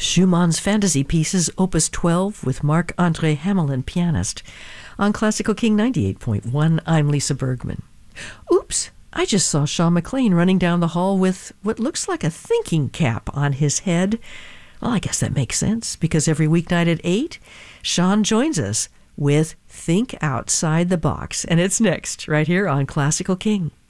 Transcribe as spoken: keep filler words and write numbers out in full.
Schumann's Fantasy Pieces, Opus twelve, with Marc-Andre Hamelin, pianist. On Classical King ninety-eight point one, I'm Lisa Bergman. Oops, I just saw Sean McLean running down the hall with what looks like a thinking cap on his head. Well, I guess that makes sense, because every weeknight at eight, Sean joins us with Think Outside the Box, and it's next, right here on Classical King.